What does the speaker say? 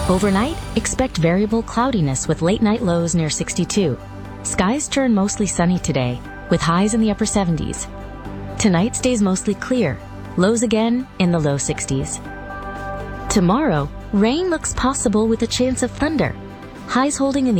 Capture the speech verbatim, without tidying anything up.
Overnight, expect variable cloudiness with late-night lows near sixty-two. Skies turn mostly sunny today, with highs in the upper seventies. Tonight stays mostly clear, lows again in the low sixties. Tomorrow, rain looks possible with a chance of thunder. Highs holding in the